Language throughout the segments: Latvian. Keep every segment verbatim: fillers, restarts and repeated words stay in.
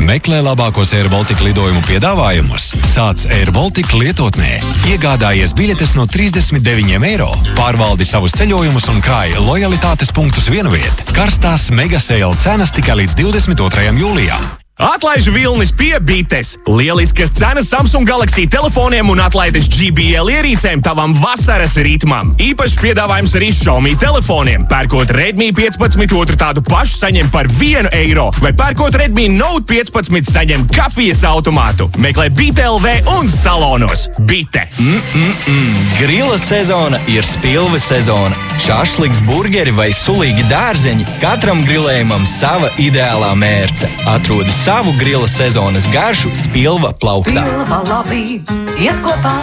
Meklē labākos Air Baltica lidojumu piedāvājumus. Sāc Air Baltica lietotnē. Iegādājies biļetes no trīsdesmit deviņiem eiro. Pārvaldi savus ceļojumus un krāj lojalitātes punktus vienviet. Karstās mega sale cenas tikai līdz divdesmit otrajam jūlijam. Atlaižu vilnis pie Bites. Lieliskas cenas Samsung Galaxy telefoniem un atlaides J B L ierīcēm tavam vasaras ritmam. Īpašs piedāvājums arī Xiaomi telefoniem. Pērkot Redmi piecpadsmit otru tādu pašu saņem par vienu eiro, vai pērkot Redmi Note piecpadsmit saņem kafijas automātu. Meklē Bite L V un salonos. Bite. Mm-mm-mm. Grila sezona ir spilve sezona. Šašliks, burgeri vai sulīgi dārzeņi. Katram grilējumam sava ideālā mērce. Atrodi savu grila sezonas garšu Spilva plauktā. Spilva labi, iet kopā.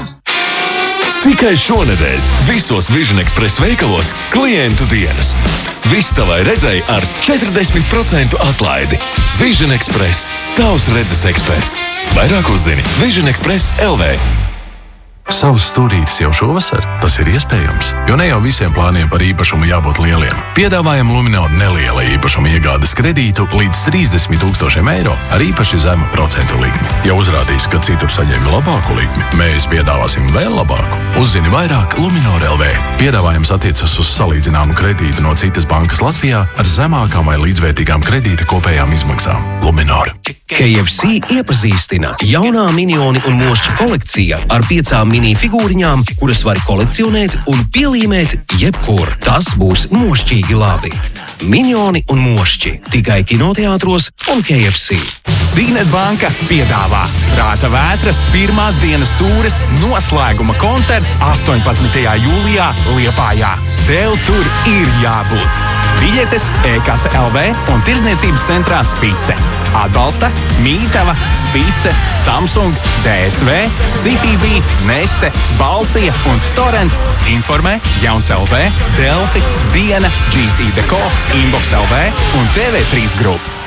Tikai šonedēļ visos Vision Express veikalos klientu dienas. Viss tavai redzei ar četrdesmit procentu atlaidi. Vision Express. Tavs redzes eksperts. Vairāk uzzini Vision Express L V. Savs stūrītis jau šovasar? Tas ir iespējams, jo ne jau visiem plāniem par īpašumu jābūt lieliem. Piedāvājam Luminor neliela īpašuma iegādes kredītu līdz trīsdesmit tūkstošiem eiro ar īpaši zemu procentu likmi. Ja uzrādīs, ka citur saņēmi labāku likmi, mēs piedāvāsim vēl labāku. Uzzini vairāk Luminor L V. Piedāvājums attiecas uz salīdzināmu kredītu no citas bankas Latvijā ar zemākām vai līdzvērtīgām kredīta kopējām izmaksām. Luminor. K F C iepazīstina jaunā Minioni un Mošķi kolekcija ar piecām mini figūriņām, kuras var kolekcionēt un pielīmēt jebkur. Tas būs mošķīgi labi. Minioni un Mošķi tikai kinoteātros un K F C. Zīnet banka piedāvā Prāta vētras pirmās dienas tūres noslēguma koncerts astoņpadsmitajā jūlijā Liepājā. Tev tur ir jābūt. Biļetes e-kasa L V un tirdzniecības centrā Spice. Atbalsta Mītava, Spice, Samsung, D S V, C T B, Neste, Balcija un Storent. Informē Jauns L V, Delfi, Diena, G C Deko, Inbox L V un T V trīs grupa.